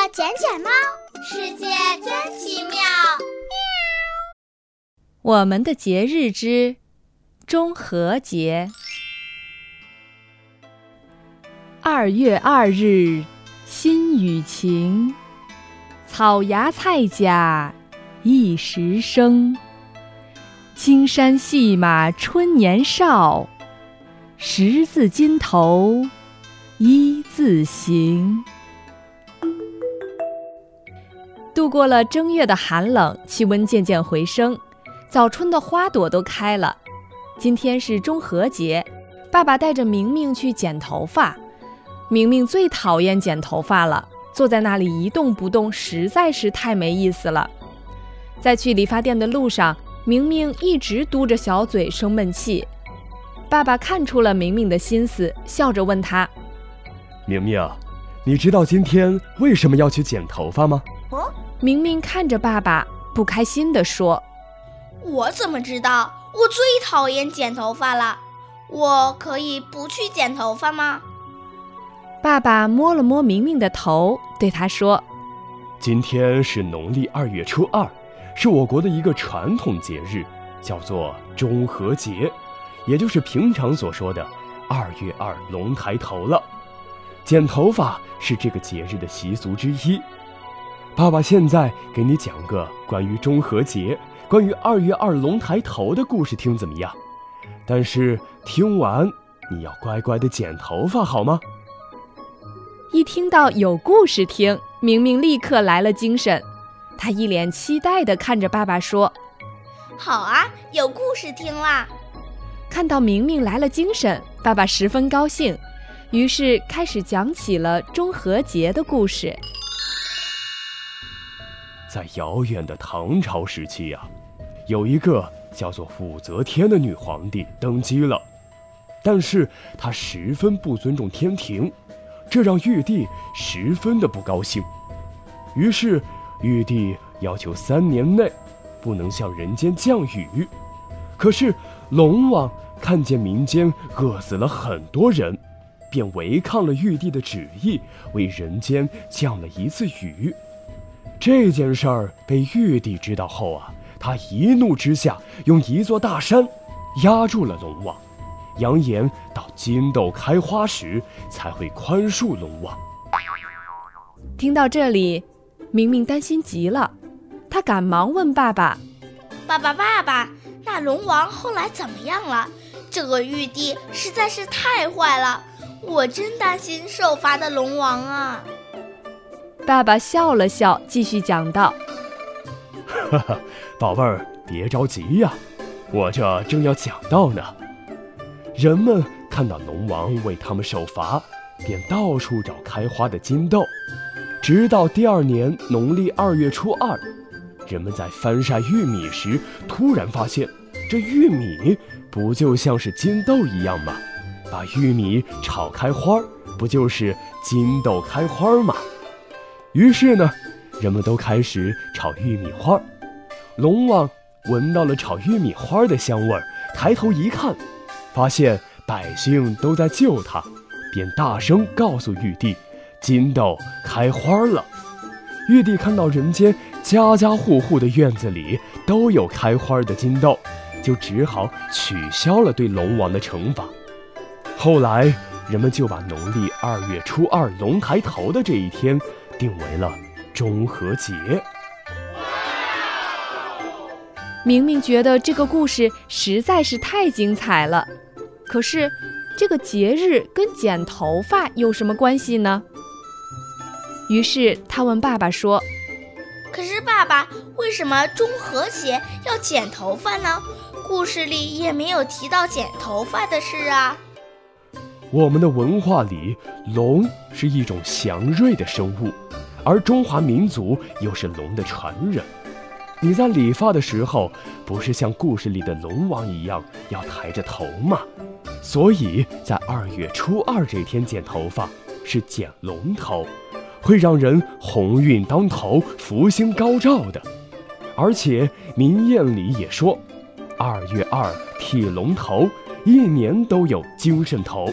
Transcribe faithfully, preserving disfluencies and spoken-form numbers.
捡捡猫，世界真奇妙。 我们的节日之中和节。二月二日，新雨晴，草芽菜荚一时生。青山细马春年少，十字金头一字行。度过了正月的寒冷，气温渐渐回升，早春的花朵都开了。今天是中和节，爸爸带着明明去剪头发。明明最讨厌剪头发了，坐在那里一动不动，实在是太没意思了。在去理发店的路上，明明一直嘟着小嘴生闷气。爸爸看出了明明的心思，笑着问他： 明明，你知道今天为什么要去剪头发吗？ 哦， 明明看着爸爸，不开心地说： 我怎么知道？我最讨厌剪头发了，我可以不去剪头发吗？ 爸爸摸了摸明明的头，对他说： 今天是农历二月初二，是我国的一个传统节日，叫做中和节，也就是平常所说的二月二龙抬头了。剪头发是这个节日的习俗之一。爸爸现在给你讲个关于中和节、关于二月二龙抬头的故事，听怎么样？但是听完你要乖乖地剪头发，好吗？ 一听到有故事听，明明立刻来了精神。他一脸期待地看着爸爸说： 好啊，有故事听啦！ 看到明明来了精神，爸爸十分高兴，于是开始讲起了中和节的故事。 在遥远的唐朝时期啊，有一个叫做武则天的女皇帝登基了，但是她十分不尊重天庭，这让玉帝十分的不高兴。于是玉帝要求三年内不能向人间降雨。可是龙王看见民间饿死了很多人，便违抗了玉帝的旨意，为人间降了一次雨。这件事儿被玉帝知道后啊，他一怒之下用一座大山压住了龙王，扬言到金豆开花时才会宽恕龙王。 听到这里，明明担心极了，他赶忙问爸爸： 爸爸爸爸，那龙王后来怎么样了？这个玉帝实在是太坏了，我真担心受罚的龙王啊。 爸爸笑了笑，继续讲道： 哈哈，宝贝儿，别着急呀，我这正要讲到呢。人们看到龙王为他们受罚，便到处找开花的金豆。直到第二年农历二月初二，人们在翻晒玉米时，突然发现这玉米不就像是金豆一样吗？把玉米炒开花，不就是金豆开花吗？于是呢，人们都开始炒玉米花。龙王闻到了炒玉米花的香味儿，抬头一看，发现百姓都在救他，便大声告诉玉帝，金豆开花了。玉帝看到人间家家户户的院子里都有开花的金豆，就只好取消了对龙王的惩罚。后来人们就把农历二月初二龙抬头的这一天定为了中和节。 明明觉得这个故事实在是太精彩了，可是这个节日跟剪头发有什么关系呢？于是他问爸爸说： 可是爸爸，为什么中和节要剪头发呢？故事里也没有提到剪头发的事啊。 我们的文化里，龙是一种祥瑞的生物，而中华民族又是龙的传人。你在理发的时候，不是像故事里的龙王一样要抬着头吗？所以在二月初二这天剪头发是剪龙头，会让人鸿运当头，福星高照的。而且民谚里也说，二月二剃龙头，一年都有精神头。